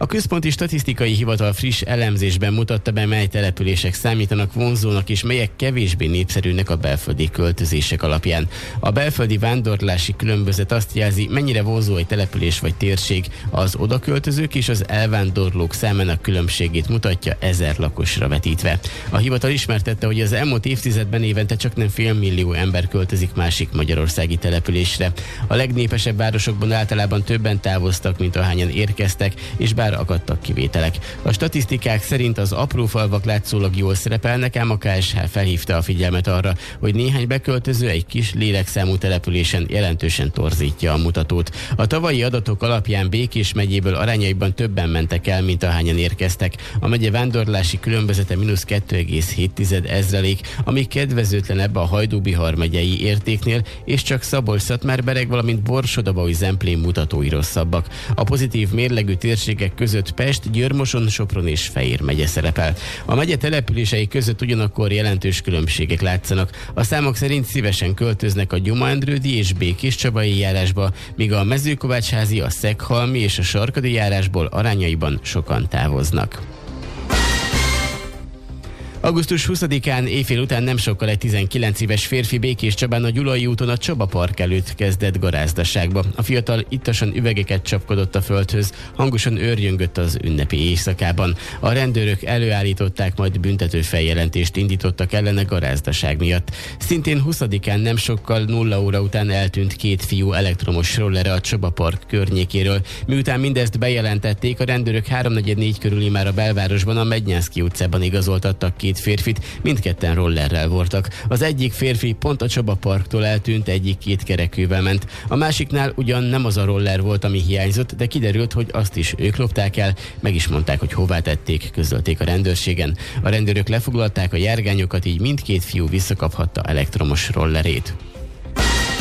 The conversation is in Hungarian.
A Központi Statisztikai Hivatal friss elemzésben mutatta be, mely települések számítanak vonzónak és melyek kevésbé népszerűnek a belföldi költözések alapján. A belföldi vándorlási különbözet azt jelzi, mennyire vonzó egy település vagy térség. Az odaköltözők és az elvándorlók számának különbségét mutatja 1000 lakosra vetítve. A hivatal ismertette, hogy az elmúlt évtizedben évente csaknem 500 000 ember költözik másik magyarországi településre. A legnépesebb városokban általában többen távoztak, mint ahányan érkeztek, és bár akadtak kivételek. A statisztikák szerint az apró falvak látszólag jól szerepelnek, ám a KSH felhívta a figyelmet arra, hogy néhány beköltöző egy kis lélekszámú településen jelentősen torzítja a mutatót. A tavalyi adatok alapján Békés megyéből arányaiban többen mentek el, mint ahányan érkeztek. A megye vándorlási különbözete -2,7%, ami kedvezőtlenebb a Hajdú-Bihar megyei értéknél, és csak Szabolcs-Szatmár-Bereg, valamint Borsod-Abaúj-Zemplén mutatói rosszabbak. A pozitív mérlegű térségek között Pest, Győr-Moson, Sopron és Fejér megye szerepel. A megye települései között ugyanakkor jelentős különbségek látszanak. A számok szerint szívesen költöznek a Gyuma-Endrődi és Békés-Csabai járásba, míg a Mezőkovácsházi, a Szeghalmi és a Sarkadi járásból arányaiban sokan távoznak. Augusztus 20-án éjfél után nem sokkal egy 19 éves férfi Békéscsabán a Gyulai úton a Csaba Park előtt kezdett garázdaságba. A fiatal ittasan üvegeket csapkodott a földhöz, hangosan őrjöngött az ünnepi éjszakában. A rendőrök előállították, majd büntető feljelentést indítottak ellene garázdaság miatt. Szintén 20-án nem sokkal 0 óra után eltűnt 2 fiú elektromos rollere a Csaba Park környékéről. Miután mindezt bejelentették, a rendőrök 3-4 körül már a belvárosban, a Mednyánszky utcában igazoltattak 2 férfit, mindketten rollerrel voltak. Az egyik férfi pont a Csaba Parktól eltűnt, egyik 2 kerekűvel ment. A másiknál ugyan nem az a roller volt, ami hiányzott, de kiderült, hogy azt is ők lopták el, meg is mondták, hogy hová tették, közölték a rendőrségen. A rendőrök lefoglalták a járgányokat, így mindkét fiú visszakaphatta elektromos rollerét.